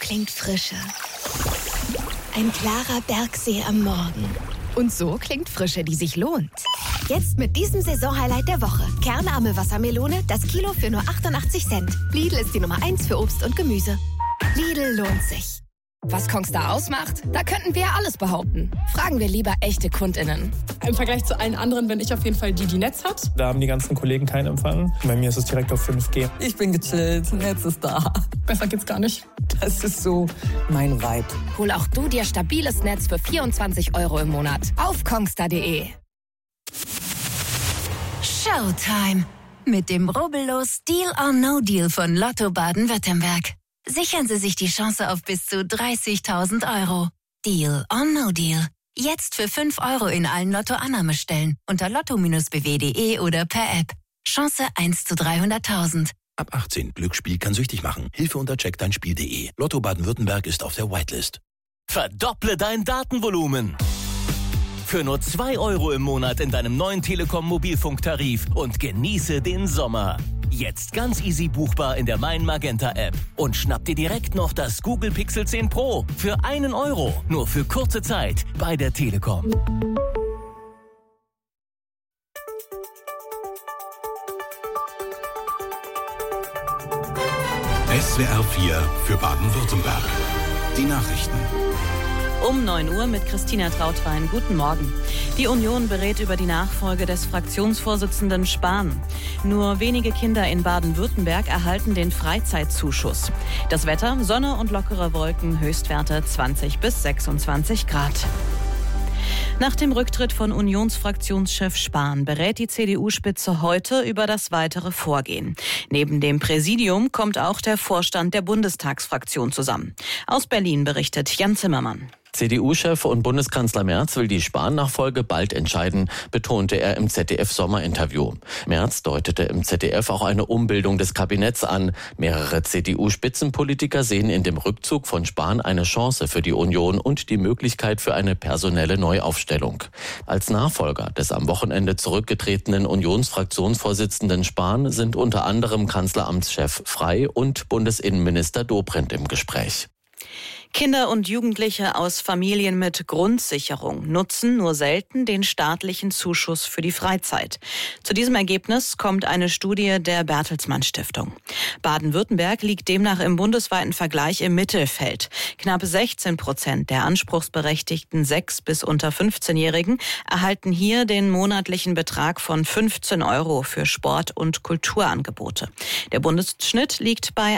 klingt Frische. Ein klarer Bergsee am Morgen. Und so klingt Frische, die sich lohnt. Jetzt mit diesem Saisonhighlight der Woche. Kernarme Wassermelone, das Kilo für nur 88 Cent. Lidl ist die Nummer 1 für Obst und Gemüse. Lidl lohnt sich. Was Kongstar ausmacht? Da könnten wir ja alles behaupten. Fragen wir lieber echte KundInnen. Im Vergleich zu allen anderen bin ich auf jeden Fall die Netz hat. Da haben die ganzen Kollegen keinen Empfang. Bei mir ist es direkt auf 5G. Ich bin gechillt, Netz ist da. Besser geht's gar nicht. Das ist so mein Vibe. Hol auch du dir stabiles Netz für 24 € im Monat auf kongstar.de. Showtime. Mit dem rubbellos Deal or No Deal von Lotto Baden-Württemberg. Sichern Sie sich die Chance auf bis zu 30.000 €. Deal or No Deal. Jetzt für 5 € in allen Lotto-Annahmestellen unter lotto-bw.de oder per App. Chance 1 zu 300.000. Ab 18. Glücksspiel kann süchtig machen. Hilfe unter checkdeinspiel.de. Lotto Baden-Württemberg ist auf der Whitelist. Verdopple dein Datenvolumen. Für nur 2 € im Monat in deinem neuen Telekom-Mobilfunktarif und genieße den Sommer. Jetzt ganz easy buchbar in der Mein Magenta App. Und schnapp dir direkt noch das Google Pixel 10 Pro für 1 €. Nur für kurze Zeit bei der Telekom. SWR 4 für Baden-Württemberg. Die Nachrichten. Um 9 Uhr mit Christina Trautwein. Guten Morgen. Die Union berät über die Nachfolge des Fraktionsvorsitzenden Spahn. Nur wenige Kinder in Baden-Württemberg erhalten den Freizeitzuschuss. Das Wetter, Sonne und lockere Wolken, Höchstwerte 20 bis 26 Grad. Nach dem Rücktritt von Unionsfraktionschef Spahn berät die CDU-Spitze heute über das weitere Vorgehen. Neben dem Präsidium kommt auch der Vorstand der Bundestagsfraktion zusammen. Aus Berlin berichtet Jan Zimmermann. CDU-Chef und Bundeskanzler Merz will die Spahn-Nachfolge bald entscheiden, betonte er im ZDF-Sommerinterview. Merz deutete im ZDF auch eine Umbildung des Kabinetts an. Mehrere CDU-Spitzenpolitiker sehen in dem Rückzug von Spahn eine Chance für die Union und die Möglichkeit für eine personelle Neuaufstellung. Als Nachfolger des am Wochenende zurückgetretenen Unionsfraktionsvorsitzenden Spahn sind unter anderem Kanzleramtschef Frey und Bundesinnenminister Dobrindt im Gespräch. Kinder und Jugendliche aus Familien mit Grundsicherung nutzen nur selten den staatlichen Zuschuss für die Freizeit. Zu diesem Ergebnis kommt eine Studie der Bertelsmann Stiftung. Baden-Württemberg liegt demnach im bundesweiten Vergleich im Mittelfeld. Knapp 16% der anspruchsberechtigten 6- bis unter 15-Jährigen erhalten hier den monatlichen Betrag von 15 € für Sport- und Kulturangebote. Der Bundesschnitt liegt bei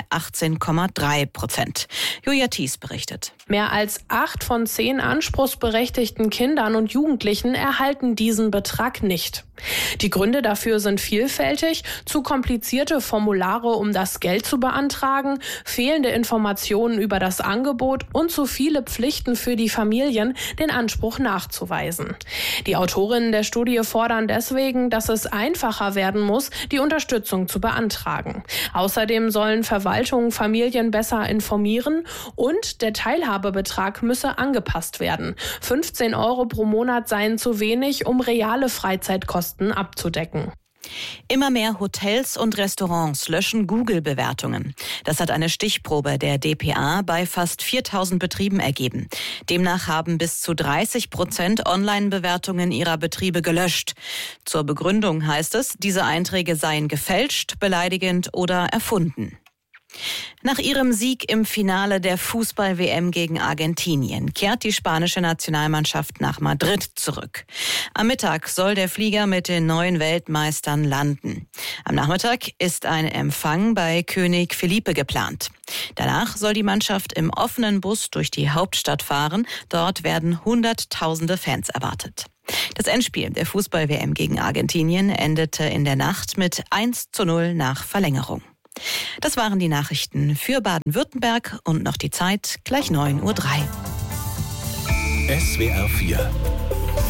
18,3%. Julia Thies berichtet. Mehr als 8 von 10 anspruchsberechtigten Kindern und Jugendlichen erhalten diesen Betrag nicht. Die Gründe dafür sind vielfältig: zu komplizierte Formulare, um das Geld zu beantragen, fehlende Informationen über das Angebot und zu viele Pflichten für die Familien, den Anspruch nachzuweisen. Die Autorinnen der Studie fordern deswegen, dass es einfacher werden muss, die Unterstützung zu beantragen. Außerdem sollen Verwaltungen Familien besser informieren und der Teilhabebetrag müsse angepasst werden. 15 € pro Monat seien zu wenig, um reale Freizeitkosten abzudecken. Immer mehr Hotels und Restaurants löschen Google-Bewertungen. Das hat eine Stichprobe der dpa bei fast 4.000 Betrieben ergeben. Demnach haben bis zu 30% Online-Bewertungen ihrer Betriebe gelöscht. Zur Begründung heißt es, diese Einträge seien gefälscht, beleidigend oder erfunden. Nach ihrem Sieg im Finale der Fußball-WM gegen Argentinien kehrt die spanische Nationalmannschaft nach Madrid zurück. Am Mittag soll der Flieger mit den neuen Weltmeistern landen. Am Nachmittag ist ein Empfang bei König Felipe geplant. Danach soll die Mannschaft im offenen Bus durch die Hauptstadt fahren. Dort werden Hunderttausende Fans erwartet. Das Endspiel der Fußball-WM gegen Argentinien endete in der Nacht mit 1:0 nach Verlängerung. Das waren die Nachrichten für Baden-Württemberg und noch die Zeit, gleich 9:03 Uhr. SWR 4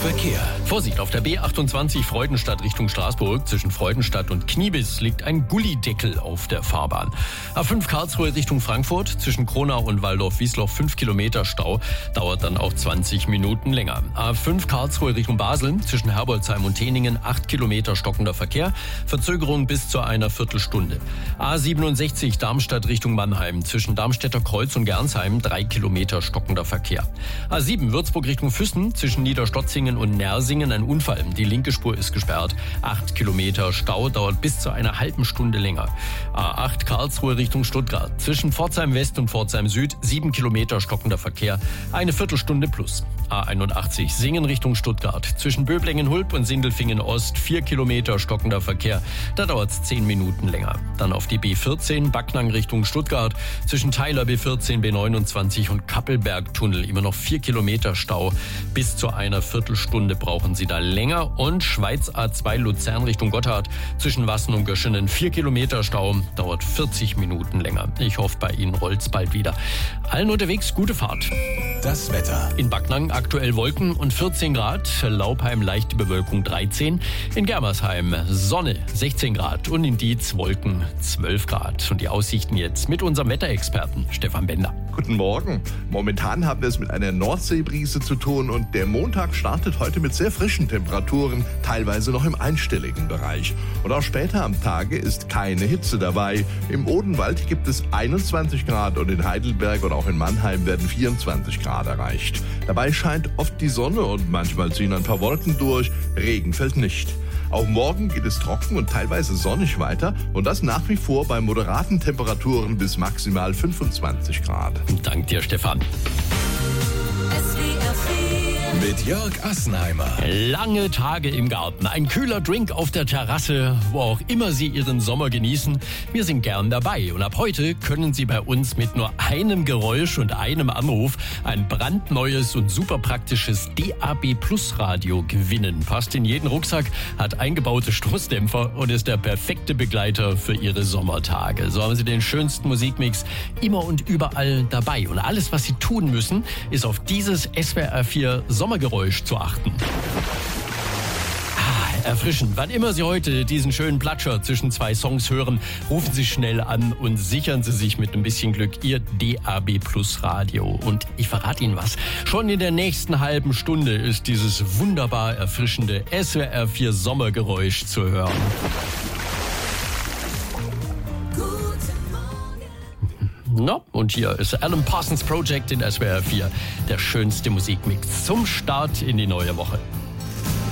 Verkehr. Vorsicht, auf der B28 Freudenstadt Richtung Straßburg. Zwischen Freudenstadt und Kniebiss liegt ein Gullideckel auf der Fahrbahn. A5 Karlsruhe Richtung Frankfurt. Zwischen Kronau und Waldorf-Wiesloch 5 Kilometer Stau. Dauert dann auch 20 Minuten länger. A5 Karlsruhe Richtung Basel. Zwischen Herbolzheim und Teningen 8 Kilometer stockender Verkehr. Verzögerung bis zu einer Viertelstunde. A67 Darmstadt Richtung Mannheim. Zwischen Darmstädter Kreuz und Gernsheim 3 Kilometer stockender Verkehr. A7 Würzburg Richtung Füssen. Zwischen Niederstotzingen und Nersingen ein Unfall. Die linke Spur ist gesperrt. 8 Kilometer Stau, dauert bis zu einer halben Stunde länger. A8 Karlsruhe Richtung Stuttgart. Zwischen Pforzheim West und Pforzheim Süd 7 Kilometer stockender Verkehr. Eine Viertelstunde plus. A81 Singen Richtung Stuttgart. Zwischen Böblingen-Hulb und Sindelfingen Ost 4 Kilometer stockender Verkehr. Da dauert es 10 Minuten länger. Dann auf die B14 Backnang Richtung Stuttgart. Zwischen Theiler B14, B29 und Kappelbergtunnel immer noch 4 Kilometer Stau. Bis zu einer Viertelstunde brauchen Sie da länger. Und Schweiz A2 Luzern Richtung Gotthard. Zwischen Wassen und Göschenen 4 Kilometer Stau. Dauert 40 Minuten länger. Ich hoffe, bei Ihnen rollt's bald wieder. Allen unterwegs gute Fahrt. Das Wetter. In Backnang aktuell Wolken und 14 Grad. Laubheim leichte Bewölkung 13. In Germersheim Sonne 16 Grad. Und in Dietz Wolken 12 Grad. Und die Aussichten jetzt mit unserem Wetterexperten Stefan Bender. Guten Morgen. Momentan haben wir es mit einer Nordseebrise zu tun und der Montag startet heute mit sehr frischen Temperaturen, teilweise noch im einstelligen Bereich. Und auch später am Tage ist keine Hitze dabei. Im Odenwald gibt es 21 Grad und in Heidelberg und auch in Mannheim werden 24 Grad erreicht. Dabei scheint oft die Sonne und manchmal ziehen ein paar Wolken durch. Regen fällt nicht. Auch morgen geht es trocken und teilweise sonnig weiter und das nach wie vor bei moderaten Temperaturen bis maximal 25 Grad. Dank dir, Stefan. Mit Jörg Assenheimer. Lange Tage im Garten, ein kühler Drink auf der Terrasse, wo auch immer Sie Ihren Sommer genießen. Wir sind gern dabei und ab heute können Sie bei uns mit nur einem Geräusch und einem Anruf ein brandneues und super praktisches DAB+ Radio gewinnen. Passt in jeden Rucksack, hat eingebaute Stoßdämpfer und ist der perfekte Begleiter für Ihre Sommertage. So haben Sie den schönsten Musikmix immer und überall dabei. Und alles, was Sie tun müssen, ist auf dieses SWR4 Sommergeräusch zu achten. Erfrischend. Wann immer Sie heute diesen schönen Platscher zwischen zwei Songs hören, rufen Sie schnell an und sichern Sie sich mit ein bisschen Glück Ihr DAB+ Radio. Und ich verrate Ihnen was. Schon in der nächsten halben Stunde ist dieses wunderbar erfrischende SWR4 Sommergeräusch zu hören. No, und hier ist Alan Parsons Project in SWR4, der schönste Musikmix zum Start in die neue Woche.